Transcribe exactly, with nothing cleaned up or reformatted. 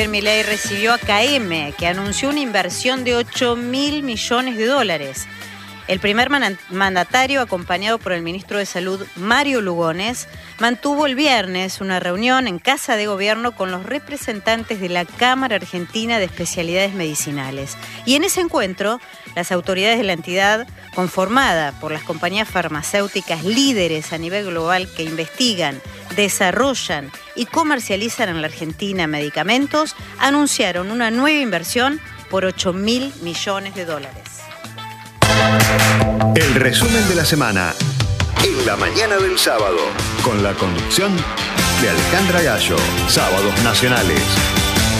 Milei recibió a K M, que anunció una inversión de ocho mil millones de dólares. El primer mandatario, acompañado por el ministro de Salud, Mario Lugones, mantuvo el viernes una reunión en Casa de Gobierno con los representantes de la Cámara Argentina de Especialidades Medicinales. Y en ese encuentro, las autoridades de la entidad, conformada por las compañías farmacéuticas líderes a nivel global que investigan, desarrollan y comercializan en la Argentina medicamentos, anunciaron una nueva inversión por ocho mil millones de dólares. El resumen de la semana en la mañana del sábado, con la conducción de Alejandra Gallo. Sábados Nacionales.